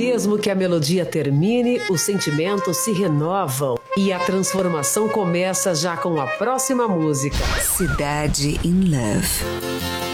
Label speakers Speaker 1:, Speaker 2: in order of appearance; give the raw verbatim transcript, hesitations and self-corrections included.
Speaker 1: Mesmo que a melodia termine, os sentimentos se renovam e a transformação começa já com a próxima música.
Speaker 2: Cidade in Love.